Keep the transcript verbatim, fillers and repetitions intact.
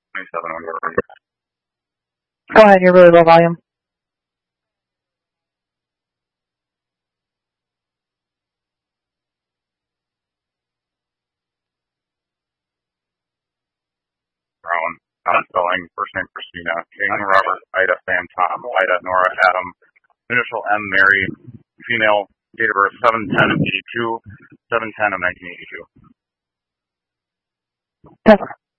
twenty-seven when you're ready. Go ahead, you're really low volume. Brown. Not spelling. First name Christina. King Robert. Ida Sam Tom. Ida Nora Adam. Initial M Mary. Female. Date of birth seven ten of eighty-two. seven ten of nineteen eighty-two. That's